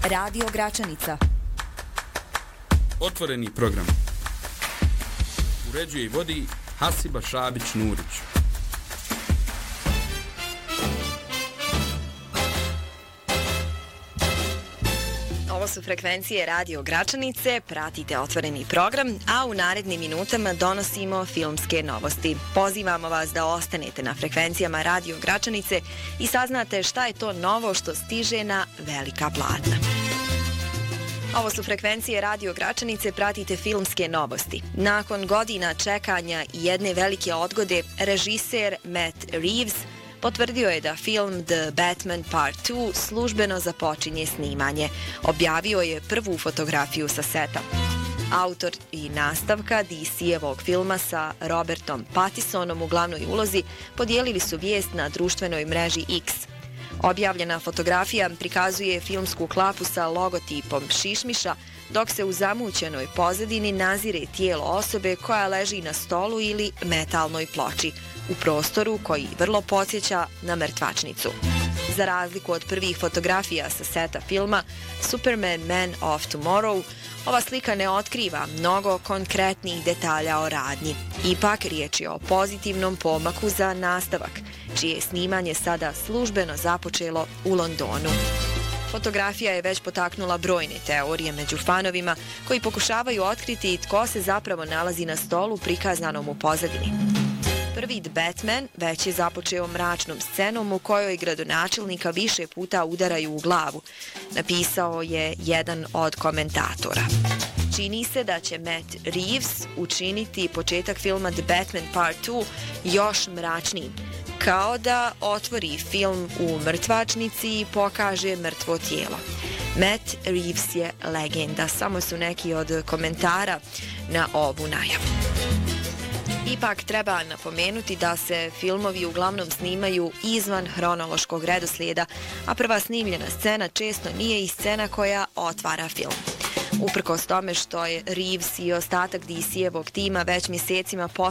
Radio Gračanica. Otvoreni program. Uređuje i vodi Hasiba Šabić-Nurić. Ovo su frekvencije Radio Gračanice, pratite otvoreni program, a u narednim minutama donosimo filmske novosti. Pozivamo vas da ostanete na frekvencijama Radio Gračanice i saznate šta je to novo što stiže na velika platna. Ovo su frekvencije Radio Gračanice, pratite filmske novosti. Nakon godina čekanja i jedne velike odgode, režiser Matt Reeves potvrdio je da film The Batman Part 2 službeno započinje snimanje. Objavio je prvu fotografiju sa seta. Autor i nastavka DC-evog filma sa Robertom Pattisonom u glavnoj ulozi podijelili su vijest na društvenoj mreži X. Objavljena fotografija prikazuje filmsku klapu sa logotipom šišmiša, dok se u zamućenoj pozadini nazire tijelo osobe koja leži na stolu ili metalnoj ploči, u prostoru koji vrlo podsjeća na mrtvačnicu. Za razliku od prvih fotografija sa seta filma Superman Man of Tomorrow, ova slika ne otkriva mnogo konkretnih detalja o radnji. Ipak riječ je o pozitivnom pomaku za nastavak, čije je snimanje sada službeno započelo u Londonu. Fotografija je već potaknula brojne teorije među fanovima koji pokušavaju otkriti tko se zapravo nalazi na stolu prikazanom u pozadini. Prvi The Batman već je započeo mračnom scenom u kojoj gradonačelnika više puta udaraju u glavu, napisao je jedan od komentatora. Čini se da će Matt Reeves učiniti početak filma The Batman Part 2 još mračnijim, kao da otvori film u mrtvačnici i pokaže mrtvo tijelo. Matt Reeves je legenda, samo su neki od komentara na ovu najavu. Ipak treba napomenuti da se filmovi uglavnom snimaju izvan hronološkog redoslijeda, a prva snimljena scena često nije i scena koja otvara film. Uprkos tome što je Reeves i ostatak DC-evog tima već mjesecima